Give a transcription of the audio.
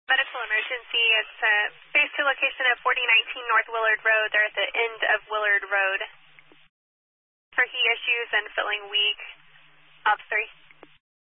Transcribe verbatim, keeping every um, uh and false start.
Medical emergency. It's uh, phase two location at forty nineteen North Willard Road. They're at the end of Willard Road. For heat issues and feeling weak. Op three.